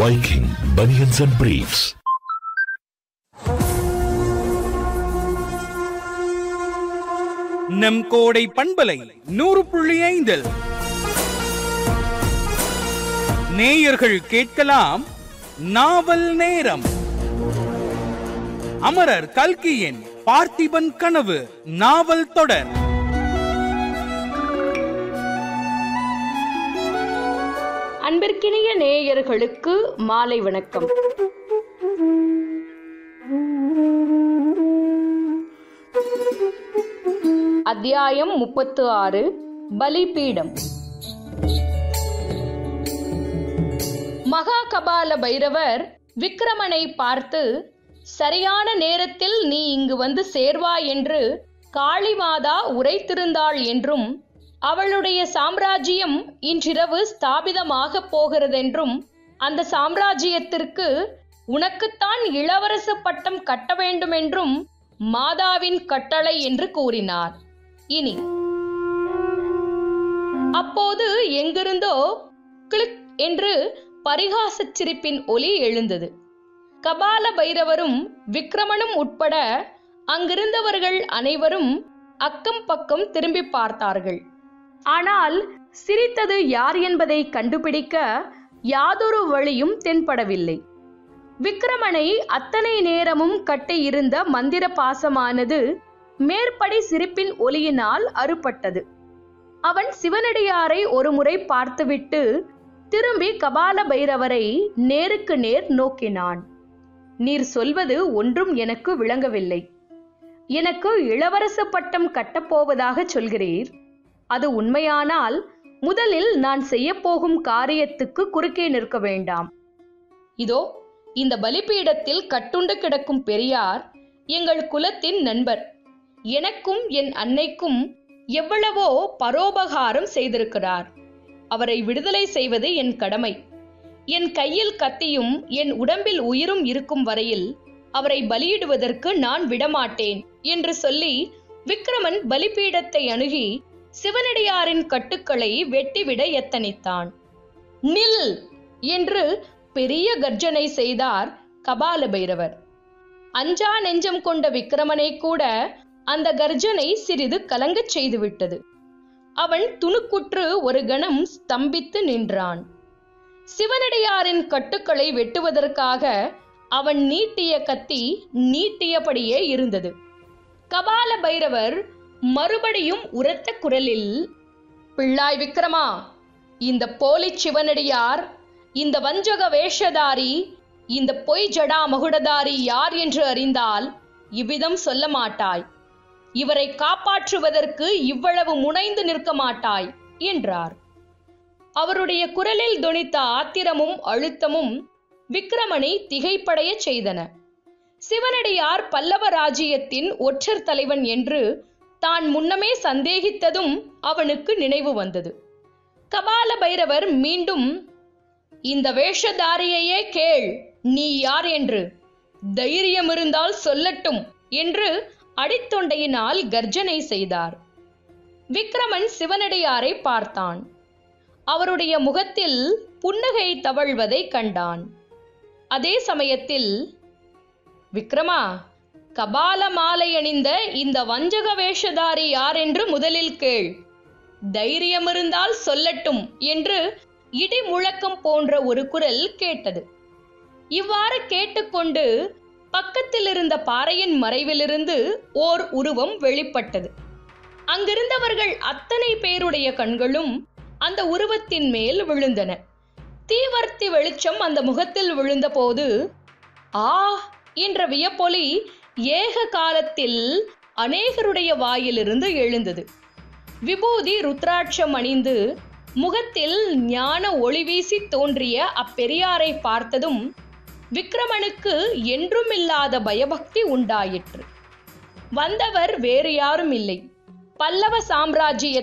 Viking Bunions and Briefs. நம் கோடை பண்பலை 100.5 நேயர்கள் கேட்கலாம் நாவல் நேரம். அமரர் கல்கியின் பார்த்திபன் கனவு நாவல் தொடர். அன்பிற்கினிய நேயர்களுக்கு மாலை வணக்கம். அத்தியாயம் 36 பலிபீடம். மகாகபால பைரவர் விக்கிரமனை பார்த்து, சரியான நேரத்தில் நீ இங்கு வந்து சேர்வாய் என்று காளிமாதா உரைத்திருந்தாள் என்றும், அவளுடைய சாம்ராஜ்யம் இன்றிரவு ஸ்தாபிதமாக போகிறதென்றும், அந்த சாம்ராஜ்யத்திற்கு உனக்குத்தான் இளவரச பட்டம் கட்ட வேண்டுமென்றும் மாதாவின் கட்டளை என்று கூறினார். இனி அப்போது எங்கிருந்தோ கிளிக் என்று பரிகாச சிரிப்பின் ஒலி எழுந்தது. கபால பைரவரும் விக்கிரமனும் உட்பட அங்கிருந்தவர்கள் அனைவரும் அக்கம் பக்கம் திரும்பி பார்த்தார்கள். ஆனால் சிரித்தது யார் என்பதை கண்டுபிடிக்க யாதொரு வழியும் தென்படவில்லை. விக்கிரமனை அத்தனை நேரமும் கட்டியிருந்த மந்திர பாசமானது மேற்படி சிரிப்பின் ஒலியினால் அறுபட்டது. அவன் சிவனடியாரை ஒரு முறை பார்த்துவிட்டு திரும்பி கபால பைரவரை நேருக்கு நேர் நோக்கினான். நீர் சொல்வது ஒன்றும் எனக்கு விளங்கவில்லை. எனக்கு இளவரச பட்டம் கட்டப்போவதாக சொல்கிறீர். அது உண்மையானால் முதலில் நான் செய்யப்போகும் காரியத்துக்கு குறுக்கே நிற்க வேண்டாம். இதோ இந்த பலிபீடத்தில் கட்டுண்டு கிடக்கும் பெரியார் எங்கள் குலத்தின் நண்பர். எனக்கும் என் அன்னைக்கும் எவ்வளவோ பரோபகாரம் செய்திருக்கிறார். அவரை விடுதலை செய்வது என் கடமை. என் கையில் கத்தியும் என் உடம்பில் உயிரும் இருக்கும் வரையில் அவரை பலியிடுவதற்கு நான் விடமாட்டேன் என்று சொல்லி விக்கிரமன் பலிபீடத்தை அணுகி சிவனடியாரின் கட்டுக்களை வெட்டிவிட எத்தனித்தான். நில் என்று பெரிய கர்ஜனை செய்தார் கபால பைரவர். அஞ்சா நெஞ்சம் கொண்ட விக்கிரமனை கூட அந்த கர்ஜனை சிறிது கலங்கச் செய்துவிட்டது. அவன் துணுக்குற்று ஒரு கணம் ஸ்தம்பித்து நின்றான். சிவனடியாரின் கட்டுக்களை வெட்டுவதற்காக அவன் நீட்டிய கத்தி நீட்டியபடியே இருந்தது. கபால பைரவர் மறுபடியும் உரத்த குரலில், பிள்ளாய் விக்கிரமா, இந்த போலி சிவனடியார், இந்த வஞ்சக வேஷதாரி, இந்த பொய் ஜடா மகுடதாரி யார் என்று அறிந்தால் இவ்விதம் சொல்ல மாட்டாய். இவரை காப்பாற்றுவதற்கு இவ்வளவு முனைந்து நிற்க மாட்டாய் என்றார். அவருடைய குரலில் தொனித்த ஆத்திரமும் அழுத்தமும் விக்கிரமனை திகைப்படைய செய்தன. சிவனடியார் பல்லவ ராஜ்யத்தின் ஒற்றர் தலைவன் என்று தான் முன்னமே சந்தேகித்ததும் அவனுக்கு நினைவு வந்தது. கபால பைரவர் மீண்டும், இந்த வேஷதாரியையே கேள், நீ யார் என்று, தைரியம் இருந்தால் சொல்லட்டும் என்று அடித்தொண்டையினால் கர்ஜனை செய்தார். விக்கிரமன் சிவனடியாரை பார்த்தான். அவருடைய முகத்தில் புன்னகை தவழ்வதை கண்டான். அதே சமயத்தில், விக்கிரமா, கபால மாலை அணிந்த இந்த வஞ்சக வேஷதாரி யார் என்று முதலில் கேள், தைரியம் இருந்தால் சொல்லட்டும் என்று இடி முழக்கம் போன்ற ஒரு குரல் கேட்டது. இவ்வாறு கேட்டுக்கொண்டு பக்கத்தில் இருந்த பாறையின் மறைவிலிருந்து ஓர் உருவம் வெளிப்பட்டது. அங்கிருந்தவர்கள் அத்தனை பேருடைய கண்களும் அந்த உருவத்தின் மேல் விழுந்தன. தீவர்த்தி வெளிச்சம் அந்த முகத்தில் விழுந்த போது ஆ என்ற வியப்பொலி ஏக காலத்தில் அநேகருடைய வாயிலிருந்து எழுந்தது. விபூதி ருத்ராட்சம் அணிந்து முகத்தில் ஞான ஒளி வீசி தோன்றிய அப்பெரியாரை பார்த்ததும் விக்கிரமனுக்கு என்றுமில்லாத பயபக்தி உண்டாயிற்று. வந்தவர் வேறு யாரும் இல்லை, பல்லவ சாம்ராஜ்ய